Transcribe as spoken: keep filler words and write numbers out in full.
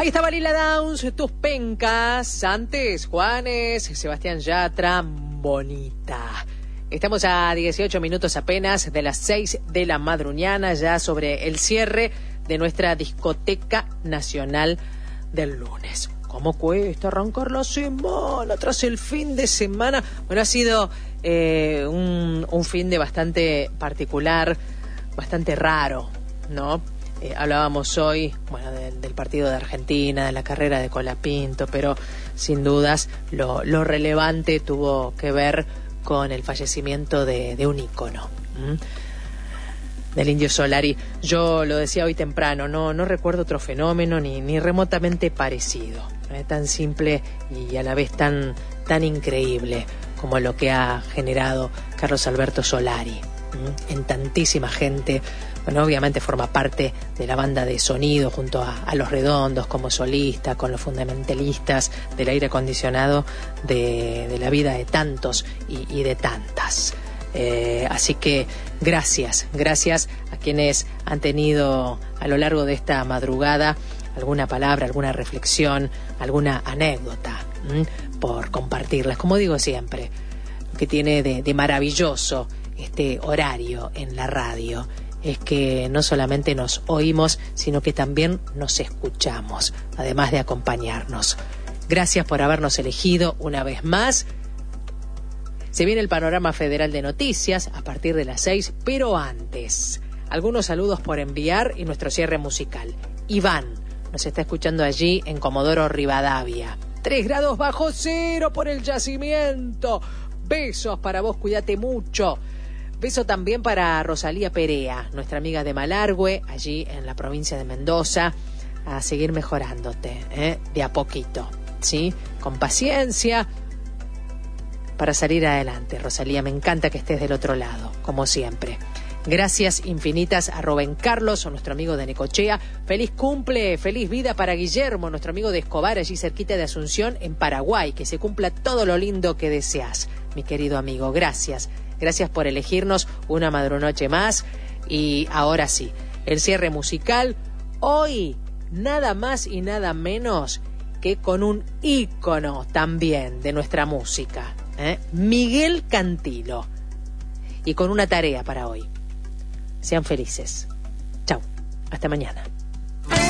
Ahí estaba Lila Downs, Tus Pencas, antes Juanes, Sebastián Yatra, Bonita. Estamos a dieciocho minutos apenas de las seis de la madruñana, ya sobre el cierre de nuestra discoteca nacional del lunes. ¿Cómo cuesta arrancar la semana tras el fin de semana? Bueno, ha sido eh, un, un fin de bastante particular, bastante raro, ¿no? Eh, hablábamos hoy, bueno, de, del partido de Argentina, de la carrera de Colapinto, pero sin dudas lo, lo relevante tuvo que ver con el fallecimiento de, de un ícono, ¿m? del Indio Solari. Yo lo decía hoy temprano, no, no recuerdo otro fenómeno ni, ni remotamente parecido, ¿eh? Tan simple y a la vez tan, tan increíble como lo que ha generado Carlos Alberto Solari, ¿m? en tantísima gente. Bueno, obviamente forma parte de la banda de sonido junto a, a Los Redondos como solista, con los fundamentalistas del aire acondicionado de, de la vida de tantos y, y de tantas. Eh, así que gracias, gracias a quienes han tenido a lo largo de esta madrugada alguna palabra, alguna reflexión, alguna anécdota, ¿m? por compartirlas. Como digo siempre, lo que tiene de, de maravilloso este horario en la radio es que no solamente nos oímos, sino que también nos escuchamos, además de acompañarnos. Gracias por habernos elegido una vez más. Se viene el panorama federal de noticias a partir de las seis, pero antes, algunos saludos por enviar y nuestro cierre musical. Iván nos está escuchando allí en Comodoro Rivadavia. Tres grados bajo cero por el yacimiento. Besos para vos, cuídate mucho. Beso también para Rosalía Perea, nuestra amiga de Malargüe, allí en la provincia de Mendoza, a seguir mejorándote, ¿eh? de a poquito, ¿sí? Con paciencia, para salir adelante. Rosalía, me encanta que estés del otro lado, como siempre. Gracias infinitas a Rubén Carlos, nuestro amigo de Necochea. Feliz cumple, feliz vida para Guillermo, nuestro amigo de Escobar, allí cerquita de Asunción, en Paraguay. Que se cumpla todo lo lindo que deseas, mi querido amigo. Gracias. Gracias por elegirnos una madrunoche más. Y ahora sí, el cierre musical. Hoy, nada más y nada menos que con un ícono también de nuestra música, ¿eh? Miguel Cantilo. Y con una tarea para hoy. Sean felices. Chau. Hasta mañana.